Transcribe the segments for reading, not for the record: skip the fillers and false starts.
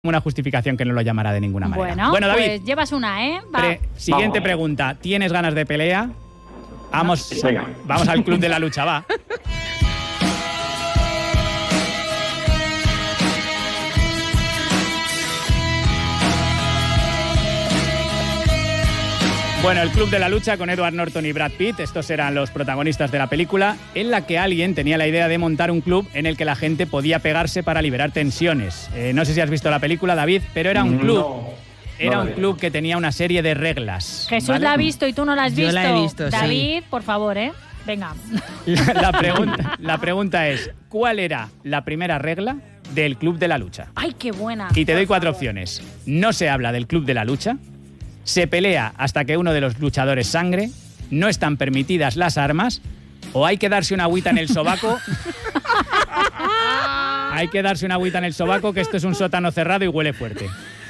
una justificación que no lo llamará de ninguna manera. Bueno, David, pues llevas una, ¿eh? Siguiente pregunta. ¿Tienes ganas de pelea? Vamos al club de la lucha, va. Bueno, el Club de la Lucha con Edward Norton y Brad Pitt, estos eran los protagonistas de la película, en la que alguien tenía la idea de montar un club en el que la gente podía pegarse para liberar tensiones. No sé si has visto la película, David, pero era un club. Era un club que tenía una serie de reglas. Jesús ¿vale? la ha visto y tú no la has visto. Yo la he visto, David, sí. por favor, venga. La pregunta es, ¿cuál era la primera regla del Club de la Lucha? ¡Ay, qué buena! Y te doy 4 opciones. No se habla del Club de la Lucha, se pelea hasta que uno de los luchadores sangre, no están permitidas las armas, o hay que darse una agüita en el sobaco. Hay que darse una agüita en el sobaco, que esto es un sótano cerrado y huele fuerte.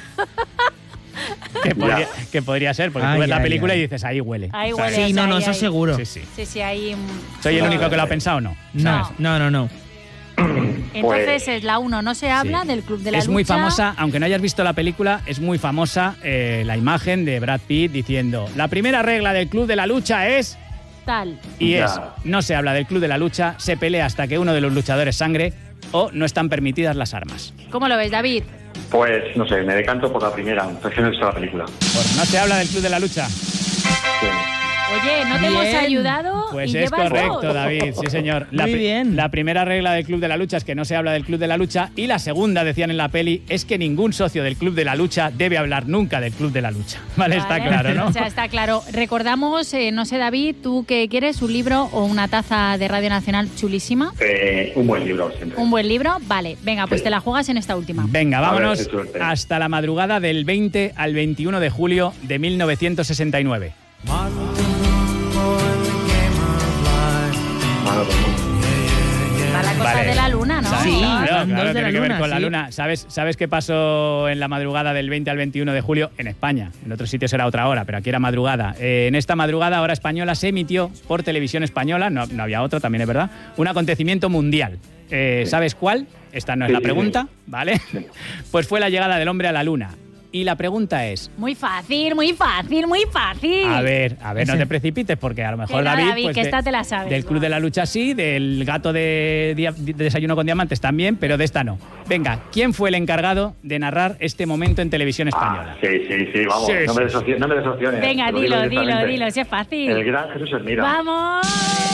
Que podría ser, porque tú ves la película y dices, ahí huele. Ahí huele. Sí, no, eso seguro. Sí, ahí... ¿Soy el único que lo ha pensado o no? No. Entonces es la 1, no se habla del Club de la Lucha. Es muy famosa, aunque no hayas visto la película, es muy famosa la imagen de Brad Pitt diciendo, la primera regla del Club de la Lucha es... Tal. Y no se habla del Club de la Lucha, se pelea hasta que uno de los luchadores sangre o no están permitidas las armas. ¿Cómo lo ves, David? Pues, no sé, me decanto por la primera, es que no he visto la película. Pues no se habla del Club de la Lucha. Sí. Oye, ¿no te hemos ayudado? Pues y es llevas correcto, 2. David, sí señor. Muy bien. La primera regla del Club de la Lucha es que no se habla del Club de la Lucha, y la segunda, decían en la peli, es que ningún socio del Club de la Lucha debe hablar nunca del Club de la Lucha. Vale. Está claro, ¿no? O sea, está claro. Recordamos, no sé, David, ¿tú qué quieres? ¿Un libro o una taza de Radio Nacional chulísima? Un buen libro siempre. ¿Un buen libro? Vale, venga, pues te la juegas en esta última. Venga, vámonos A ver, qué suerte. hasta la madrugada del 20 al 21 de julio de 1969. Va la cosa de la luna, ¿no? Sí, Claro, dos de tiene la que ver luna, con la sí. luna. ¿Sabes qué pasó en la madrugada del 20 al 21 de julio en España? En otros sitios era otra hora, pero aquí era madrugada. En esta madrugada, hora española, se emitió por televisión española, no había otro, también es verdad, un acontecimiento mundial. ¿Sabes cuál? Esta no es la pregunta, ¿vale? Pues fue la llegada del hombre a la luna. Y la pregunta es... Muy fácil, muy fácil, muy fácil. A ver, no te precipites, porque a lo mejor Que no, David pues que esta te la sabes. del Club de la Lucha sí, del gato de Desayuno con Diamantes también, pero de esta no. Venga, ¿quién fue el encargado de narrar este momento en televisión española? Sí, vamos, Sí, no me des opciones. Venga, te lo digo dilo, directamente. si es fácil. El gran Jesús Hermida. ¡Vamos!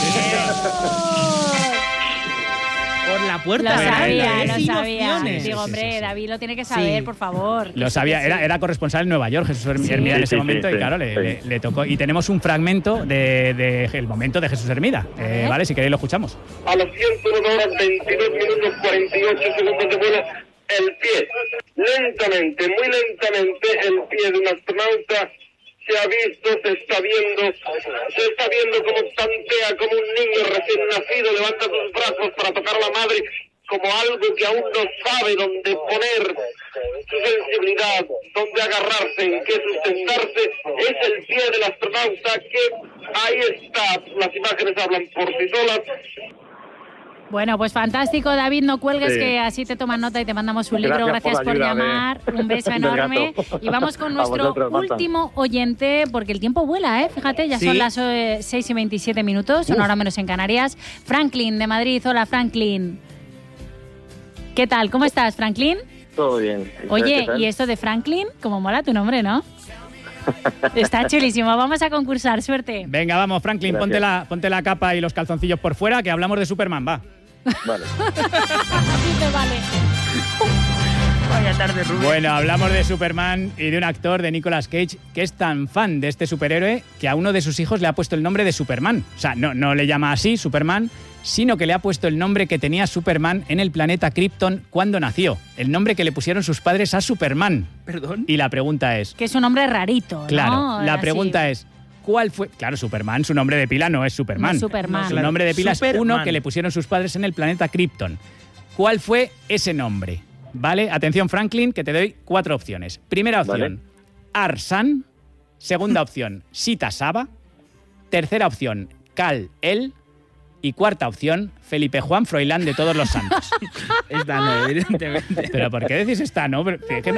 Por la puerta. Lo sabía, Sin lo sabía. opciones. Digo, hombre, David lo tiene que saber, Sí. por favor. Lo sabía, era corresponsal en Nueva York, Jesús Hermida en ese momento, y claro, le tocó. Y tenemos un fragmento el momento de Jesús Hermida, ¿vale? Si queréis lo escuchamos. A las 101 horas 22 minutos 48 segundos de vuelo, el pie, lentamente, muy lentamente, el pie de un astronauta se ha visto, se está viendo como tantea, como un niño recién nacido, levanta sus brazos para tocar a la madre, como algo que aún no sabe dónde poner su sensibilidad, dónde agarrarse, en qué sustentarse. Es el pie del astronauta que ahí está, las imágenes hablan por sí solas. Bueno, pues fantástico, David, no cuelgues, Sí. que así te toman nota y te mandamos un libro. Gracias Gracias por la por ayuda, llamar, un beso del enorme. gato. Y vamos con A nuestro vosotros, Marta. último oyente, porque el tiempo vuela, Fíjate, ya son Sí. las 6:27 minutos, una hora menos en Canarias. Franklin, de Madrid. Hola, Franklin. ¿Qué tal? ¿Cómo estás, Franklin? Todo bien. Oye, ¿y esto de Franklin? Como mola tu nombre, ¿no? Está chulísimo. Vamos a concursar, suerte. Venga, vamos, Franklin, Gracias. ponte la capa y los calzoncillos por fuera, que hablamos de Superman, va. Vale. Dice, vale. Vaya tarde, Rubén. Bueno, hablamos de Superman y de un actor, de Nicolas Cage, que es tan fan de este superhéroe que a uno de sus hijos le ha puesto el nombre de Superman. O sea, no le llama así, Superman, sino que le ha puesto el nombre que tenía Superman en el planeta Krypton cuando nació. El nombre que le pusieron sus padres a Superman. ¿Perdón? Y la pregunta es... Que es un nombre rarito, Claro, ¿no? la Así. pregunta es... ¿Cuál fue? Claro, Superman, su nombre de pila no es Superman. No es Superman. Su nombre de pila es uno Superman. que le pusieron sus padres en el planeta Krypton. ¿Cuál fue ese nombre? ¿Vale? Atención, Franklin, que te doy 4 opciones. Primera opción, Vale. Arsan. Segunda opción, Sita Saba. Tercera opción, Kal-El. Y cuarta opción, Felipe Juan Froilán de Todos los Santos. Esta no, evidentemente. ¿Pero por qué decís esta no? Pero es que